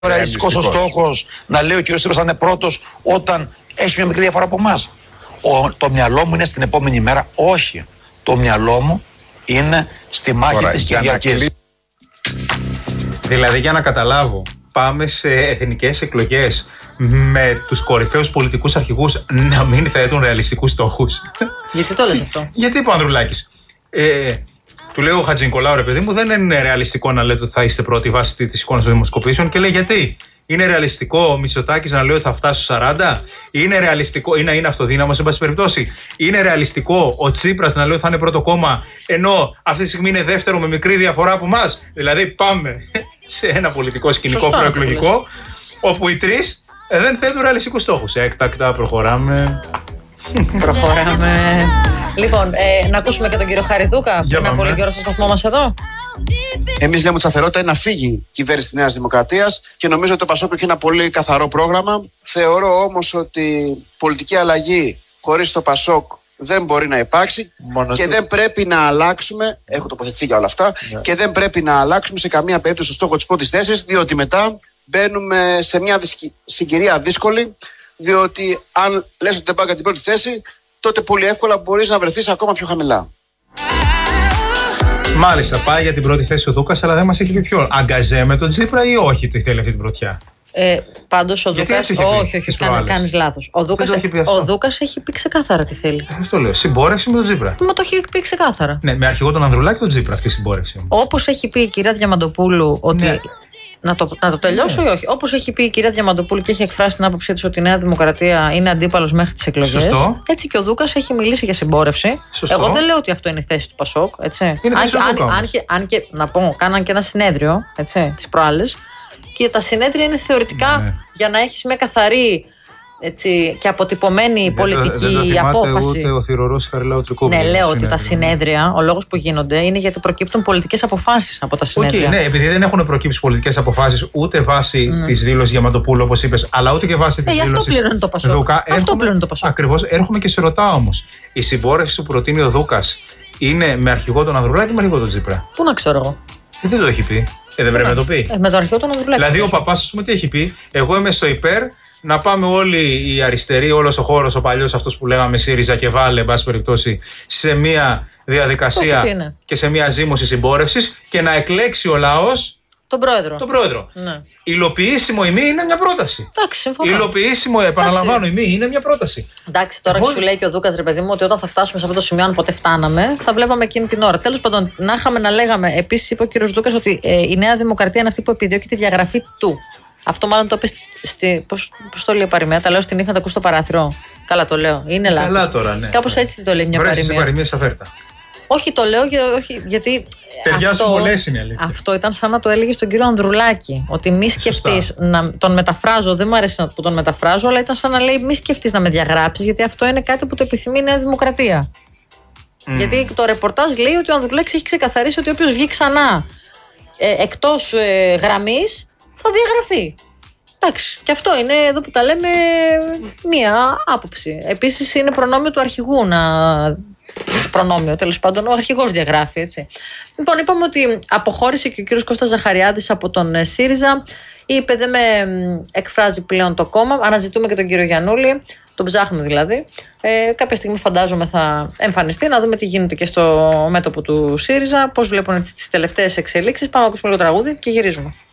ρεαλιστικός ο στόχος να λέει ο κ. Τσίπρας θα είναι πρώτος όταν έχει μια μικρή διαφορά από εμάς? Το μυαλό μου είναι στην επόμενη μέρα. Όχι. Το μυαλό μου είναι στη μάχη της Κυριακής. Δηλαδή, για να καταλάβω, πάμε σε εθνικές εκλογές με τους κορυφαίους πολιτικούς αρχηγούς να μην θέτουν ρεαλιστικούς στόχους. Γιατί το λες αυτό? Γιατί είπε ο Ανδρουλάκης. Του λέει ο Χατζηνικολάου, ρε παιδί μου, δεν είναι ρεαλιστικό να λέτε ότι θα είστε πρώτη βάση της εικόνας των δημοσκοπήσεων. Και λέει γιατί. Είναι ρεαλιστικό ο Μητσοτάκης να λέει ότι θα φτάσει στους 40? Είναι ρεαλιστικό ή να είναι αυτοδύναμος, εν πάση περιπτώσει? Είναι ρεαλιστικό ο Τσίπρας να λέει ότι θα είναι πρώτο κόμμα, ενώ αυτή τη στιγμή είναι δεύτερο με μικρή διαφορά από εμάς? Δηλαδή, πάμε σε ένα πολιτικό σκηνικό προεκλογικό, όπου οι τρεις δεν θέτουν ρεαλιστικούς στόχους. Έκτακτα, προχωράμε. Λοιπόν, να ακούσουμε και τον κύριο Χαριτούκα, πριν από λίγη ώρα στο σταθμό μας εδώ. Εμείς λέμε ότι σταθερότητα είναι να φύγει η κυβέρνηση της Νέας Δημοκρατίας και νομίζω ότι το ΠΑΣΟΚ έχει ένα πολύ καθαρό πρόγραμμα. Θεωρώ όμως ότι πολιτική αλλαγή χωρίς το ΠΑΣΟΚ δεν μπορεί να υπάρξει και δεν πρέπει να αλλάξουμε. Έχω τοποθετηθεί για όλα αυτά. Και δεν πρέπει να αλλάξουμε σε καμία περίπτωση το στόχο της πρώτης θέσης, διότι μετά μπαίνουμε σε μια συγκυρία δύσκολη. Διότι αν λες ότι δεν πάω για την πρώτη θέση, τότε πολύ εύκολα μπορείς να βρεθείς ακόμα πιο χαμηλά. Μάλιστα, πάει για την πρώτη θέση ο Δούκας, αλλά δεν μας έχει πει ποιο. Αγκαζέ με τον Τσίπρα ή όχι, τι θέλει αυτή την πρωτιά? Πάντως ο Δούκας. Όχι, κάνεις λάθος. Ο Δούκας έχει πει ξεκάθαρα τι θέλει. Αυτό λέω. Συμπόρευση με τον Τσίπρα. Μα το έχει πει ξεκάθαρα. Ναι, με αρχηγό τον Ανδρουλάκη τον Τσίπρα αυτή η συμπόρευση. Όπως έχει πει η κυρία Διαμαντοπούλου ότι. Ναι. Να το τελειώσω ή όχι? Όπως έχει πει η κυρία Διαμαντοπούλου και έχει εκφράσει την άποψή της ότι η Νέα Δημοκρατία είναι αντίπαλος μέχρι τις εκλογές. Σωστό. Έτσι και ο Δούκας έχει μιλήσει για συμπόρευση. Σωστό. Εγώ δεν λέω ότι αυτό είναι η θέση του ΠΑΣΟΚ. Έτσι. Αν και να πω, κάναν και ένα συνέδριο τις προάλλες. Και τα συνέδρια είναι θεωρητικά για να έχεις μια καθαρή και αποτυπωμένη πολιτική απόφαση. Ούτε ο θηρορός Χαριλάου Τρικόβουλου. Ναι, λέω ότι τα συνέδρια, ο λόγος που γίνονται είναι γιατί προκύπτουν πολιτικές αποφάσεις από τα συνέδρια. Ναι, επειδή δεν έχουν προκύψει πολιτικές αποφάσεις ούτε βάσει της δήλωσης Διαμαντοπούλου, όπως είπες, αλλά ούτε και βάσει της δήλωσης. Αυτό πληρώνει το ΠΑΣΟΚ. Αυτό πληρώνει το ΠΑΣΟΚ. Ακριβώς. Έρχομαι και σε ρωτάω όμως. Η συμπόρευση που προτείνει ο Δούκας είναι με αρχηγό τον Ανδρουλάκη ή με αρχηγό τον Τσίπρα? Πού να ξέρω εγώ. Δεν το έχει πει. Δεν πρέπει να το πει. Με τον αρχηγό τον Ανδρουλάκη. Δηλαδή ο παπάς, ας πούμε, τι έχει πει? Εγώ είμαι στο υπέρ να πάμε όλοι οι αριστεροί, όλος ο χώρος, ο παλιός αυτός που λέγαμε ΣΥΡΙΖΑ και Βάλε, εν πάση περιπτώσει, σε μια διαδικασία και σε μια ζήμωση συμπόρευσης και να εκλέξει ο λαός τον πρόεδρο. Ναι. Υλοποιήσιμο η μη είναι μια πρόταση. Εντάξει, συμφωνώ. Υλοποιήσιμο, επαναλαμβάνω, η μη είναι μια πρόταση. Εντάξει, τώρα σου λέει και ο Δούκας, ρε παιδί μου, ότι όταν θα φτάσουμε σε αυτό το σημείο, αν ποτέ φτάναμε, θα βλέπαμε εκείνη την ώρα. Τέλος πάντων, να λέγαμε. Επίσης, είπε ο κύριος Δούκας ότι η Νέα Δημοκρατία είναι αυτή που επιδιώκει τη διαγραφή του. Αυτό μάλλον το είπε πώς το λέει η παροιμία? Τα λέω στην ύφη να τα ακούς στο παράθυρο. Καλά το λέω. Είναι λάθος. Καλά τώρα, ναι. Κάπως έτσι το λέει μια παροιμία. Βρέσεις παροιμίες αφέρτα. Όχι, το λέω γιατί. Ταιριάζουν πολλές είναι αλήθεια. Αυτό ήταν σαν να το έλεγε στον κύριο Ανδρουλάκη. Ότι μη σκεφτείς να τον μεταφράζω. Δεν μου αρέσει που τον μεταφράζω, αλλά ήταν σαν να λέει μη σκεφτείς να με διαγράψεις, γιατί αυτό είναι κάτι που το επιθυμεί η Νέα Δημοκρατία. Γιατί το ρεπορτάζ λέει ότι ο Ανδρουλάκης έχει ξεκαθαρίσει ότι όποιος βγει ξανά εκτός γραμμής θα διαγραφεί. Εντάξει, και αυτό είναι εδώ που τα λέμε μία άποψη. Επίσης είναι προνόμιο του αρχηγού προνόμιο, τέλος πάντων, ο αρχηγός διαγράφει, έτσι. Λοιπόν, είπαμε ότι αποχώρησε και ο κύριος Κώστας Ζαχαριάδης από τον ΣΥΡΙΖΑ. Είπε δεν με εκφράζει πλέον το κόμμα. Αναζητούμε και τον κύριο Γιαννούλη. Τον ψάχνουμε δηλαδή. Κάποια στιγμή φαντάζομαι θα εμφανιστεί, να δούμε τι γίνεται και στο μέτωπο του ΣΥΡΙΖΑ, πώς βλέπουν τις τελευταίες εξελίξεις. Πάμε να ακούσουμε λίγο τραγούδι και γυρίζουμε.